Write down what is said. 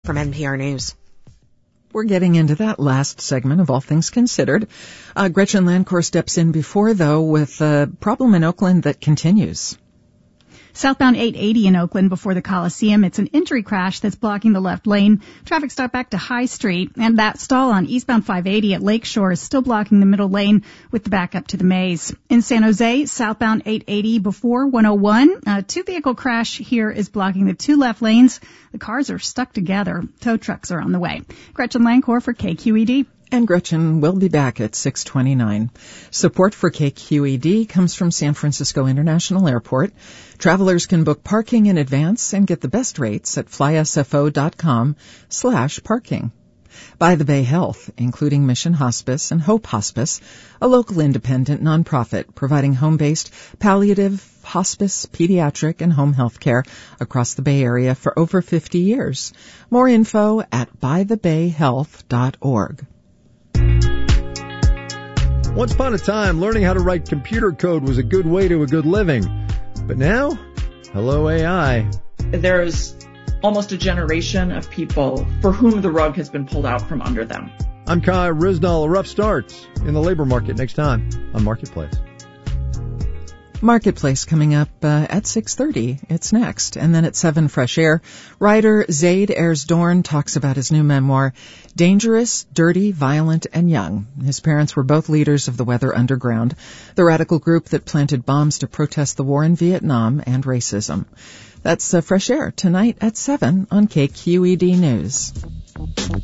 From NPR News. We're getting into that last segment of All Things Considered. Gretchen Lancourt steps in before, though, with a problem in Oakland that continues. Southbound 880 in Oakland before the Coliseum. It's an injury crash that's blocking the left lane. Traffic stop back to High Street. And that stall on eastbound 580 at Lakeshore is still blocking the middle lane with the backup to the maze. In San Jose, southbound 880 before 101. A two-vehicle crash here is blocking the two left lanes. The cars are stuck together. Tow trucks are on the way. Gretchen Lancourt for KQED. And Gretchen will be back at 6:29. Support for KQED comes from San Francisco International Airport. Travelers can book parking in advance and get the best rates at flysfo.com/parking. By the Bay Health, including Mission Hospice and Hope Hospice, a local independent nonprofit providing home-based palliative, hospice, pediatric, and home health care across the Bay Area for over 50 years. More info at bythebayhealth.org. Once upon a time, learning how to write computer code was a good way to a good living. But now, hello AI. There's almost a generation of people for whom the rug has been pulled out from under them. I'm Kai Rizdal. A rough start in the labor market next time on Marketplace. Marketplace coming up at 6:30. It's next. And then at 7, Fresh Air, writer Zaid Ayers-Dorn talks about his new memoir, Dangerous, Dirty, Violent, and Young. His parents were both leaders of the Weather Underground, the radical group that planted bombs to protest the war in Vietnam and racism. That's Fresh Air tonight at 7 on KQED News.